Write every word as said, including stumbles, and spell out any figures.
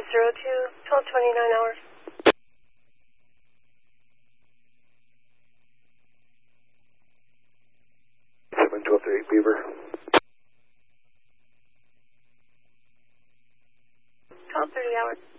zero two, twelve twenty-nine hours. seven twelve to eight Beaver. twelve thirty hours.